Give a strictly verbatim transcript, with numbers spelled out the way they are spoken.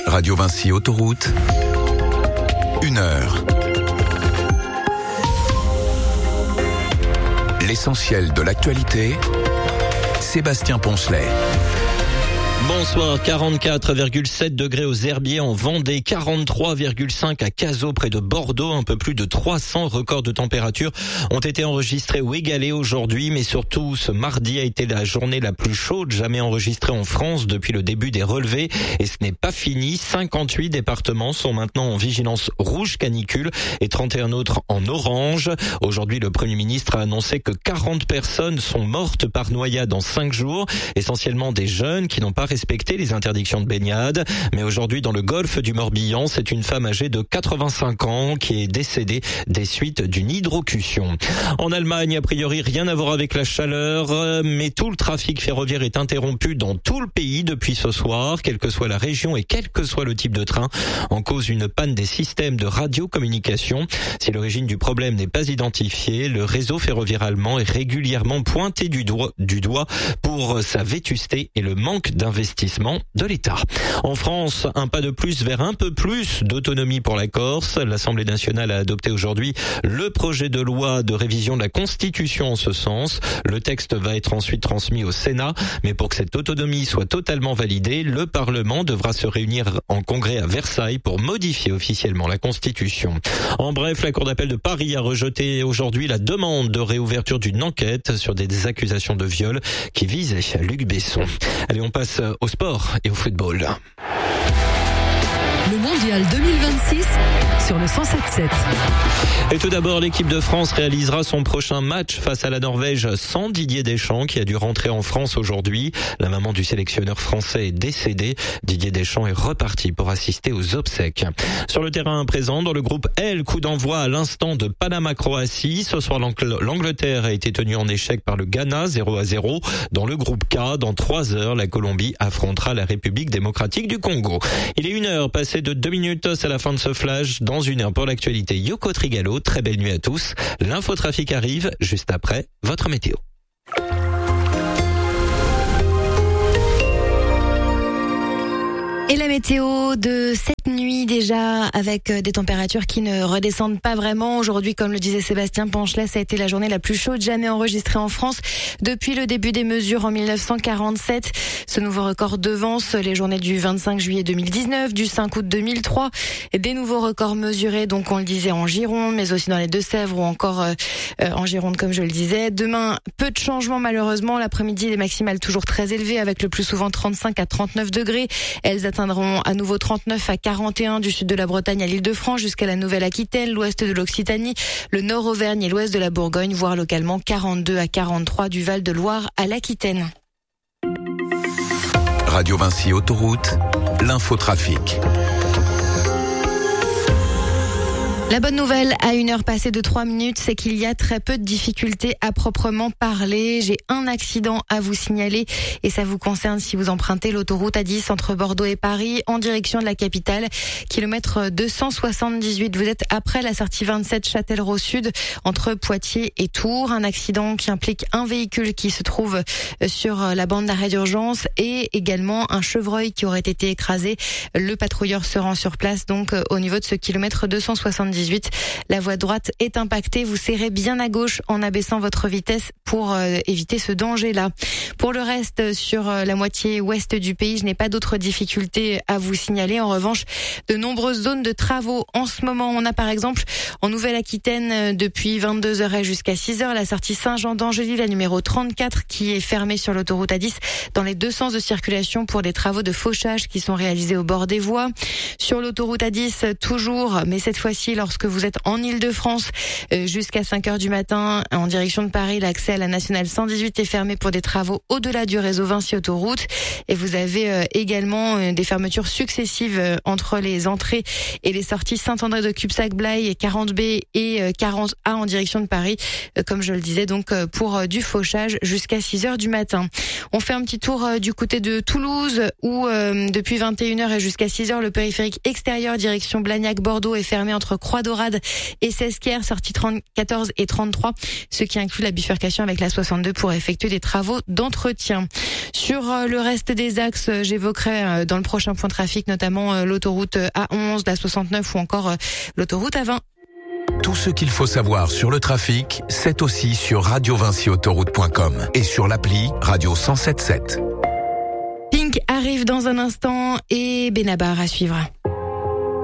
Radio Vinci Autoroute, une heure. L'essentiel de l'actualité, Sébastien Poncelet. Bonsoir, quarante-quatre virgule sept degrés aux Herbiers en Vendée, quarante-trois virgule cinq à Cazaux près de Bordeaux, un peu plus de trois cents records de température ont été enregistrés ou égalés aujourd'hui, mais surtout ce mardi a été la journée la plus chaude jamais enregistrée en France depuis le début des relevés et ce n'est pas fini, cinquante-huit départements sont maintenant en vigilance rouge canicule et trente et un autres en orange. Aujourd'hui, le Premier ministre a annoncé que quarante personnes sont mortes par noyade en cinq jours, essentiellement des jeunes qui n'ont pas respecter les interdictions de baignade. Mais aujourd'hui, dans le golfe du Morbihan, c'est une femme âgée de quatre-vingt-cinq ans qui est décédée des suites d'une hydrocution. En Allemagne, a priori, rien à voir avec la chaleur, mais tout le trafic ferroviaire est interrompu dans tout le pays depuis ce soir, quelle que soit la région et quel que soit le type de train, en cause une panne des systèmes de radiocommunication. Si l'origine du problème n'est pas identifiée, le réseau ferroviaire allemand est régulièrement pointé du doigt, du doigt pour sa vétusté et le manque d'investissement investissement de l'État. En France, un pas de plus vers un peu plus d'autonomie pour la Corse. L'Assemblée nationale a adopté aujourd'hui le projet de loi de révision de la Constitution en ce sens. Le texte va être ensuite transmis au Sénat, mais pour que cette autonomie soit totalement validée, le Parlement devra se réunir en congrès à Versailles pour modifier officiellement la Constitution. En bref, la Cour d'appel de Paris a rejeté aujourd'hui la demande de réouverture d'une enquête sur des accusations de viol qui visaient Luc Besson. Allez, on passe au sport et au football. Le mondial deux mille vingt-six sur le cent sept sept. Et tout d'abord, l'équipe de France réalisera son prochain match face à la Norvège sans Didier Deschamps qui a dû rentrer en France aujourd'hui. La maman du sélectionneur français est décédée. Didier Deschamps est reparti pour assister aux obsèques. Sur le terrain présent, dans le groupe L, coup d'envoi à l'instant de Panama-Croatie. Ce soir, l'Angleterre a été tenue en échec par le Ghana, zéro à zéro. Dans le groupe K, dans trois heures, la Colombie affrontera la République démocratique du Congo. Il est une heure passée de deux minutes, c'est la fin de ce flash. Dans une heure pour l'actualité, Yoko Trigalo. Très belle nuit à tous. L'infotrafic arrive juste après votre météo. Et la météo de cette nuit déjà, avec des températures qui ne redescendent pas vraiment. Aujourd'hui, comme le disait Sébastien Poncelet, ça a été la journée la plus chaude jamais enregistrée en France depuis le début des mesures en mille neuf cent quarante-sept. Ce nouveau record devance les journées du vingt-cinq juillet deux mille dix-neuf, du cinq août deux mille trois. Et des nouveaux records mesurés, donc on le disait en Gironde, mais aussi dans les Deux-Sèvres ou encore euh, en Gironde, comme je le disais. Demain, peu de changements malheureusement. L'après-midi, les maximales toujours très élevées, avec le plus souvent trente-cinq à trente-neuf degrés. Elles atteindront à nouveau trente-neuf à quarante et un du sud de la Bretagne à l'Île-de-France jusqu'à la Nouvelle-Aquitaine, l'ouest de l'Occitanie, le nord Auvergne et l'ouest de la Bourgogne, voire localement quarante-deux à quarante-trois du Val-de-Loire à l'Aquitaine. Radio Vinci Autoroute, l'infotrafic. La bonne nouvelle, à une heure passée de trois minutes, c'est qu'il y a très peu de difficultés à proprement parler. J'ai un accident à vous signaler et ça vous concerne si vous empruntez l'autoroute A dix entre Bordeaux et Paris en direction de la capitale, kilomètre deux cent soixante-dix-huit. Vous êtes après la sortie vingt-sept Châtellerault Sud entre Poitiers et Tours. Un accident qui implique un véhicule qui se trouve sur la bande d'arrêt d'urgence et également un chevreuil qui aurait été écrasé. Le patrouilleur se rend sur place donc au niveau de ce kilomètre deux cent soixante-dix-huit. La voie droite est impactée. Vous serrez bien à gauche en abaissant votre vitesse pour euh, éviter ce danger-là. Pour le reste, sur euh, la moitié ouest du pays, je n'ai pas d'autres difficultés à vous signaler. En revanche, de nombreuses zones de travaux. En ce moment, on a par exemple en Nouvelle-Aquitaine euh, depuis vingt-deux heures jusqu'à six heures la sortie Saint-Jean d'Angély, la numéro trente-quatre, qui est fermée sur l'autoroute A dix dans les deux sens de circulation pour des travaux de fauchage qui sont réalisés au bord des voies. Sur l'autoroute A dix, toujours, mais cette fois-ci, lorsque vous êtes en Île-de-France, euh, jusqu'à cinq heures du matin, en direction de Paris, l'accès à la nationale cent dix-huit est fermé pour des travaux au-delà du réseau Vinci Autoroute. Et vous avez euh, également euh, des fermetures successives euh, entre les entrées et les sorties Saint-André de Cubsac-Blaye, quarante B et euh, quarante A en direction de Paris, euh, comme je le disais, donc euh, pour euh, du fauchage jusqu'à six heures du matin. On fait un petit tour euh, du côté de Toulouse, où euh, depuis vingt et une heures et jusqu'à six heures, le périphérique extérieur direction Blagnac-Bordeaux est fermé entre Croix Croix-Dorade et Sesquières, sortie trente, quatorze et trente-trois, ce qui inclut la bifurcation avec la soixante-deux pour effectuer des travaux d'entretien. Sur le reste des axes, j'évoquerai dans le prochain point trafic notamment l'autoroute A onze, la soixante-neuf ou encore l'autoroute A vingt. Tout ce qu'il faut savoir sur le trafic, c'est aussi sur radio vinci autoroute point com et sur l'appli Radio cent sept sept. Pink arrive dans un instant et Benabar à suivre.